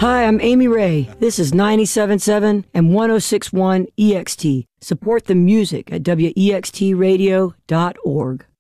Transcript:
Hi, I'm Amy Ray. This is 97.7 and 106.1 EXT. Support the music at wextradio.org.